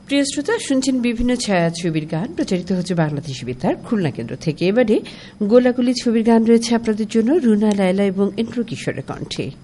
প্রিয় শ্রোতা, শুনছেন বিভিন্ন ছায়াছবির গান প্রচারিত হচ্ছে বাংলাদেশী বেতার খুলনা কেন্দ্র থেকে। এবারে গোলাগুলি ছবির গান রয়েছে আপনাদের জন্য রুনা, লায়লা এবং ইন্দ্র কিশোরের কণ্ঠে।